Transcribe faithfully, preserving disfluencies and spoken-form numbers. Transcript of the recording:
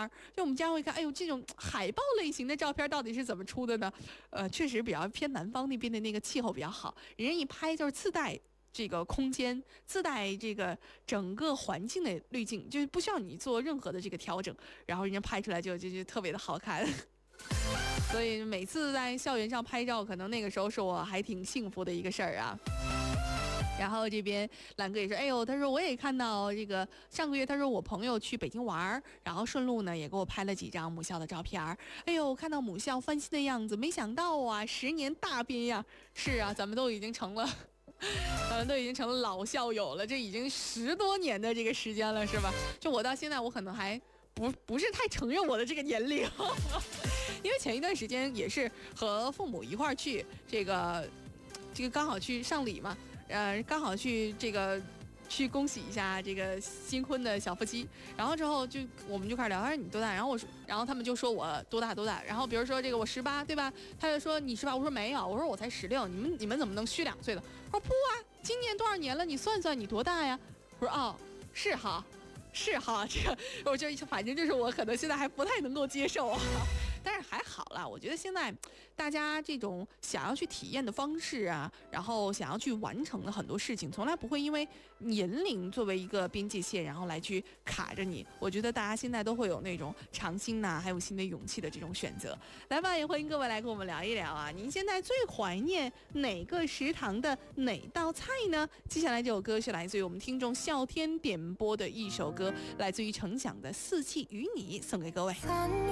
片，就我们家会看，哎呦，这种海报类型的照片到底是怎么出的呢？呃，确实比较偏南方那边的那个气候比较好，人家一拍就是自带这个空间，自带这个整个环境的滤镜，就是不需要你做任何的这个调整，然后人家拍出来就就就特别的好看。所以每次在校园上拍照，可能那个时候是我还挺幸福的一个事儿啊。然后这边兰哥也说，哎呦，他说我也看到这个上个月，他说我朋友去北京玩，然后顺路呢也给我拍了几张母校的照片。哎呦，看到母校翻新的样子，没想到啊，十年大变样。是啊，咱们都已经成了。咱们都已经成了老校友了，这已经十多年的这个时间了，是吧？就我到现在，我可能还不不是太承认我的这个年龄，因为前一段时间也是和父母一块儿去这个这个刚好去上礼嘛，呃，刚好去这个。去恭喜一下这个新婚的小夫妻，然后之后就我们就开始聊，他说你多大？然后我说，然后他们就说我多大多大，然后比如说这个我十八，对吧？他就说你十八，我说没有，我说我才十六，你们你们怎么能虚两岁的？我说不啊，今年多少年了？你算算你多大呀？我说哦，是哈，是哈，这个我就反正就是我可能现在还不太能够接受啊。但是还好啦，我觉得现在大家这种想要去体验的方式啊，然后想要去完成的很多事情，从来不会因为年龄作为一个边界线，然后来去卡着你。我觉得大家现在都会有那种尝新呐、啊，还有新的勇气的这种选择。来吧，也欢迎各位来跟我们聊一聊啊，您现在最怀念哪个食堂的哪道菜呢？接下来这首歌是来自于我们听众笑天点播的一首歌，来自于程响的《四季与你》，送给各位。